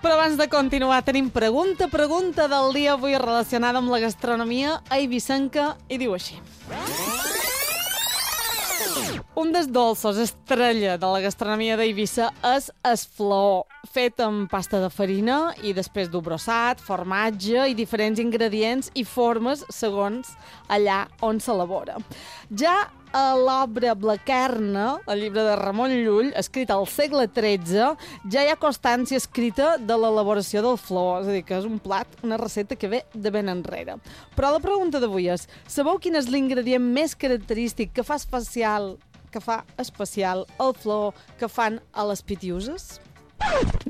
Però abans de continuar, tenim pregunta del dia avui relacionada amb la gastronomia eivissenca i diu així. Un dels dolços estrella de la gastronomia d'Eivissa és el flor, fet amb pasta de farina i després d'obrossat, formatge i diferents ingredients i formes segons allà on s'elabora. Ja a l'obra Blaquerna, el llibre de Ramon Llull, escrit al segle XIII, ja hi ha constància escrita de l'elaboració del flor, és a dir, que és un plat, una recepta que ve de ben enrere. Però la pregunta d'avui és, sabeu quin és l'ingredient més característic que fa especial el flor que fan a les pitiuses?